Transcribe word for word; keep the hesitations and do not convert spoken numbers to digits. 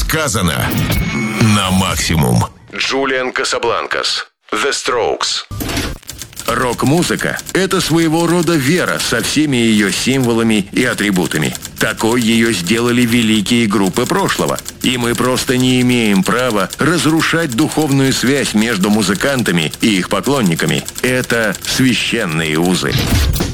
сказано на максимум. Джулиан Касабланкас, The Strokes. Рок-музыка – это своего рода вера со всеми ее символами и атрибутами. Такой ее сделали великие группы прошлого. И мы просто не имеем права разрушать духовную связь между музыкантами и их поклонниками. Это священные узы.